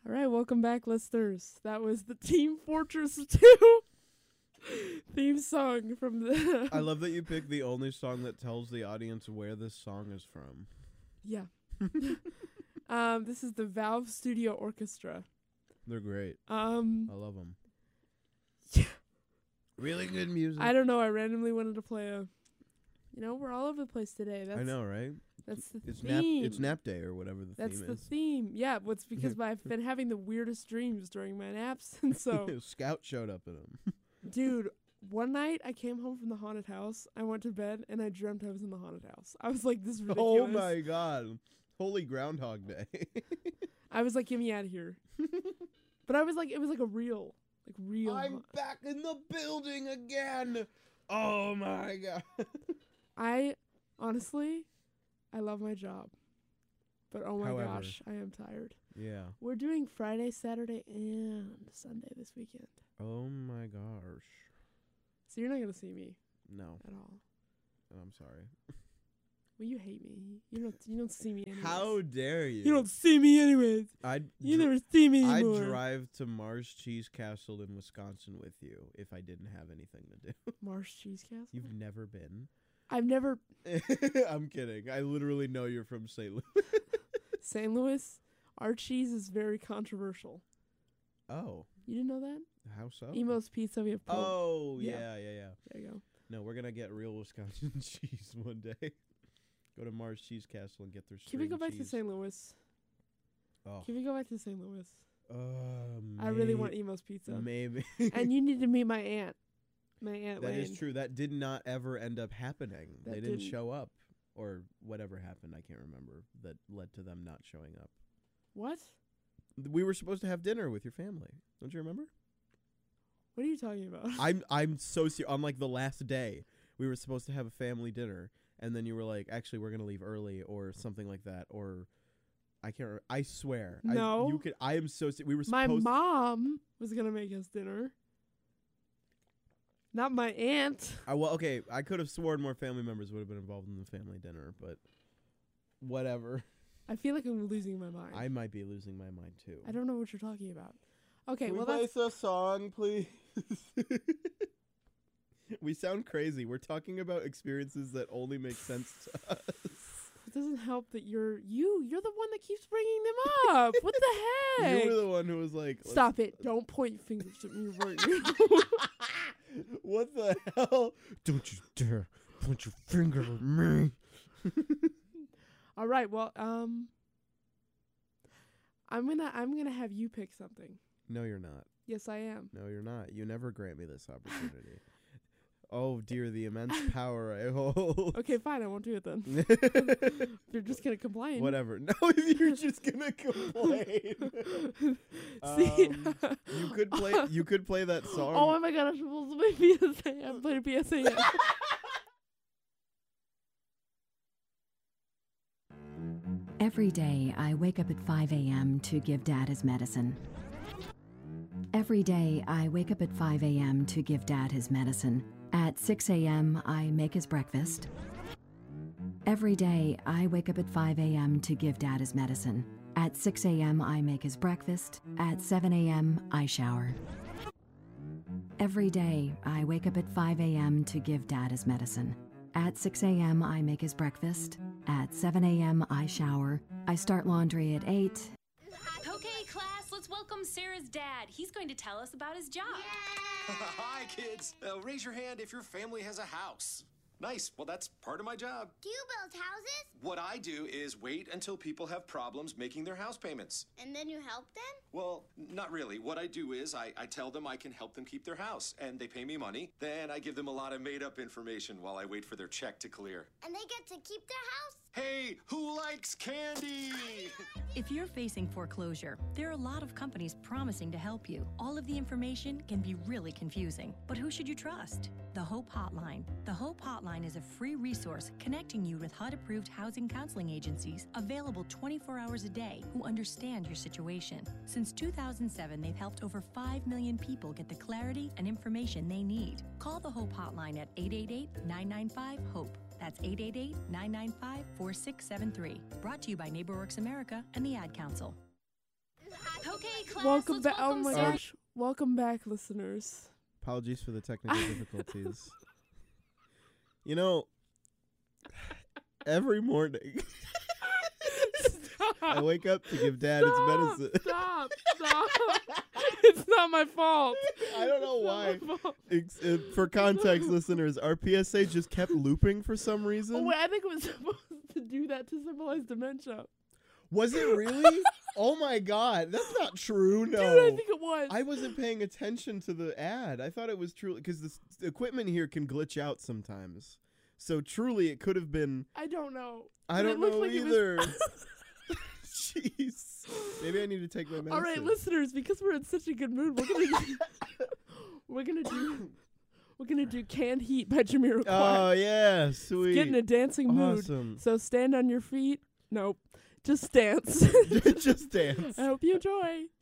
All right, welcome back, listeners. That was the Team Fortress 2 theme song from the... I love that you picked the only song that tells the audience where this song is from. Yeah. This is the Valve Studio Orchestra. They're great. I love them. Yeah. Really good music. I don't know. I randomly wanted to play a... You know, we're all over the place today. I know, right? That's the It's theme. It's nap day or whatever the That's theme the is. theme. Yeah, what's because I've been having the weirdest dreams during my naps, and so... Scout showed up in them. Dude, one night I came home from the haunted house. I went to bed and I dreamt I was in the haunted house. I was like, this is ridiculous. Oh my god. Holy Groundhog Day. I was like, get me out of here. But I was like, it was like a real. I'm back in the building again. Oh my god. I honestly love my job. But oh my However. gosh, I am tired. Yeah. We're doing Friday, Saturday, and Sunday this weekend. Oh my gosh. So you're not going to see me No. at all. I'm sorry. Well, you hate me. You don't see me anyways. How dare you? You don't see me anyways. You never see me I'd anymore. drive to Mars Cheese Castle in Wisconsin with you if I didn't have anything to do. Marsh Cheese Castle? You've never been? I've never... I'm kidding. I literally know you're from St. Louis. St. Louis, our cheese is very controversial. Oh. You didn't know that? How so? Emo's Pizza, we have Oh, Yeah. yeah. There you go. No, we're going to get real Wisconsin cheese one day. Go to Mars Cheese Castle and get their Can we go back cheese. to St. Louis? Oh. Can we go back to St. Louis? I really want Emo's Pizza. Maybe. And you need to meet my aunt. My Aunt That Lane. is true. That did not ever end up happening. That They didn't didn't. show up. Or whatever happened, I can't remember, that led to them not showing up. What? We were supposed to have dinner with your family. Don't you remember? What are you talking about? I'm so serious. On like the last day, we were supposed to have a family dinner, and then you were like, actually, we're gonna leave early, or something like that, or I can't remember. I swear. No. I am so serious. We were My supposed. mom was going to make us dinner. Not my aunt. Well, okay. I could have sworn more family members would have been involved in the family dinner, but whatever. I feel like I'm losing my mind. I might be losing my mind too. I don't know what you're talking about. Okay, Can well we that's play a song, please? We sound crazy. We're talking about experiences that only make sense to us. it doesn't help that you're the one that keeps bringing them up. What the heck? You were the one who was like, Stop it. Don't point your fingers at me right now. what the hell? Don't you dare point your finger at me. All right, well, I'm gonna have you pick something. No, you're not. Yes, I am. No, you're not. You never grant me this opportunity. Oh, dear, the immense power I hold. Okay, fine. I won't do it then. You're just gonna complain. Whatever. No, you're just gonna complain. See, You could play that song. oh my god, I'm supposed to play PSA. I'm playing PSA. Every day, I wake up at 5 a.m. to give Dad his medicine. Every day, I wake up at 5 a.m. to give Dad his medicine. At 6 a.m., I make his breakfast. Every day, I wake up at 5 a.m. to give Dad his medicine. At 6 a.m., I make his breakfast. At 7 a.m., I shower. Every day, I wake up at 5 a.m. to give Dad his medicine. At 6 a.m., I make his breakfast. At 7 a.m., I shower. I start laundry at 8. Okay, class, let's welcome Sarah's dad. He's going to tell us about his job. Hi, kids. Raise your hand if your family has a house. Nice. Well, that's part of my job. Do you build houses? What I do is wait until people have problems making their house payments. And then you help them? Well, not really. What I do is I tell them I can help them keep their house, and they pay me money. Then I give them a lot of made-up information while I wait for their check to clear. And they get to keep their house? Hey, who likes candy? If you're facing foreclosure, there are a lot of companies promising to help you. All of the information can be really confusing, but who should you trust? The Hope Hotline. The Hope Hotline is a free resource connecting you with HUD-approved housing counseling agencies available 24 hours a day who understand your situation. Since 2007, they've helped over 5 million people get the clarity and information they need. Call the Hope Hotline at 888-995-HOPE. That's 888-995-4673. Brought to you by NeighborWorks America and the Ad Council. Okay, class. Welcome let's back. Oh welcome my Sarah. gosh. Welcome back, listeners. Apologies for the technical difficulties. You know, every morning I wake up to give Dad his medicine. Stop. It's not my fault. I don't know It's why. not my fault. For context, listeners, our PSA just kept looping for some reason. Oh, wait, I think it was supposed to do that to symbolize dementia. Was it really? Oh my God, that's not true. No, Dude, I think it was. I wasn't paying attention to the ad. I thought it was truly because the equipment here can glitch out sometimes. So truly, it could have been. I don't know. I But it don't looked know like it was- either. Jeez, maybe I need to take my medicine. All right, listeners, because we're in such a good mood, we're gonna do "Canned Heat" by Jamiroquai. Oh yeah, sweet. Get in a dancing mood. Awesome. So stand on your feet. Nope, just dance. Just dance. I hope you enjoy.